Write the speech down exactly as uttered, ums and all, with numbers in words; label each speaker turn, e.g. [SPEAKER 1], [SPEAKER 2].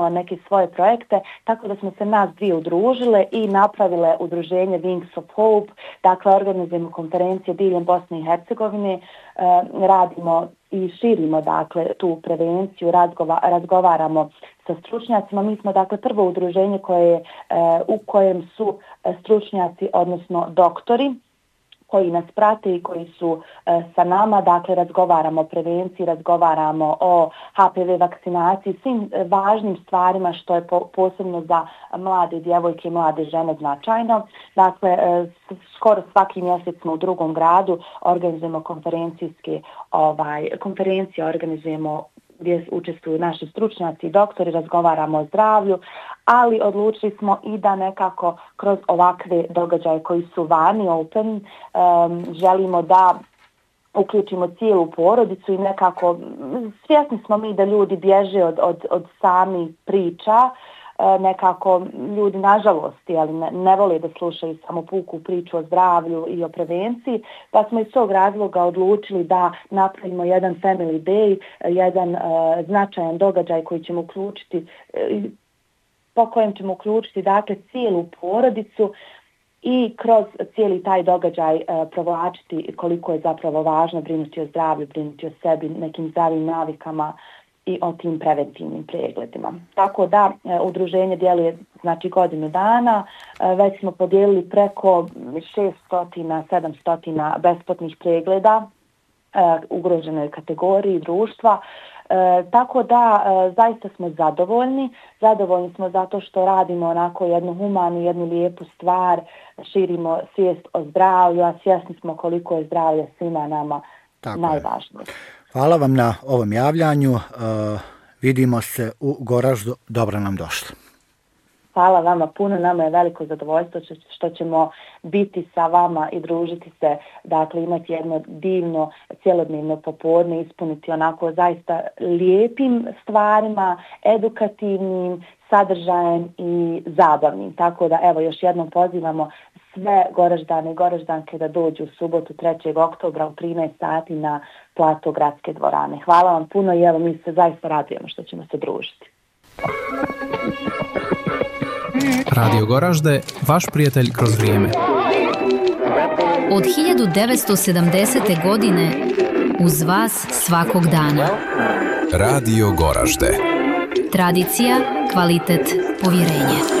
[SPEAKER 1] imala neke svoje projekte, tako da smo se nas dvije udružile i napravile udruženje Wings of Hope, dakle organizujemo konferencije diljem Bosne i Hercegovine, radimo i širimo dakle tu prevenciju, razgova, razgovaramo sa stručnjacima. Mi smo dakle prvo udruženje koje, u kojem su stručnjaci, odnosno doktori, koji nas prate i koji su e, sa nama, dakle razgovaramo o prevenciji, razgovaramo o H P V vakcinaciji, svim e, važnim stvarima što je po, posebno za mlade djevojke i mlade žene značajno. Dakle, e, skoro svaki mjesec smo u drugom gradu, organizujemo konferencijske ovaj, konferencije, organizujemo gdje učestvuju naši stručnjaci i doktori, razgovaramo o zdravlju, ali odlučili smo i da nekako kroz ovakve događaje koji su vani, open, um, želimo da uključimo cijelu porodicu i nekako svjesni smo mi da ljudi bježe od, od, od samih priča, nekako ljudi nažalost ali ne, ne vole da slušaju samo puku priču o zdravlju i o prevenciji, pa smo iz tog razloga odlučili da napravimo jedan family day, jedan uh, značajan događaj koji ćemo uključiti, uh, po kojem ćemo uključiti dakle cijelu porodicu i kroz cijeli taj događaj uh, provlačiti koliko je zapravo važno brinuti o zdravlju, brinuti o sebi, nekim zdravim navikama i o tim preventivnim pregledima. Tako da e, udruženje djeluje znači godinu dana, e, već smo podijelili preko šesto do sedamsto besplatnih pregleda e, ugroženoj kategoriji društva. E, tako da e, zaista smo zadovoljni. Zadovoljni smo zato što radimo onako jednu humanu, jednu lijepu stvar, širimo svijest o zdravlju, a svjesni smo koliko je zdravlje svima nama tako najvažnije.
[SPEAKER 2] Hvala vam na ovom javljanju. Uh, vidimo se u Goraždu. Dobro nam došli.
[SPEAKER 1] Hvala vama puno. Nama je veliko zadovoljstvo što ćemo biti sa vama i družiti se. Dakle, imati jedno divno cjelodnevno popodne, ispuniti onako zaista lijepim stvarima, edukativnim, sadržajem i zabavnim. Tako da, evo, još jednom pozivamo sve Goraždane i Goraždanke da dođu u subotu trećeg oktobra u trinaest sati na plato Gradske dvorane. Hvala vam puno i evo mi se zaista radujemo što ćemo se družiti.
[SPEAKER 3] Radio Goražde, vaš prijatelj kroz vrijeme.
[SPEAKER 4] Od hiljadu devetsto sedamdesete. godine uz vas svakog dana.
[SPEAKER 5] Radio Goražde.
[SPEAKER 4] Tradicija, kvalitet, povjerenje.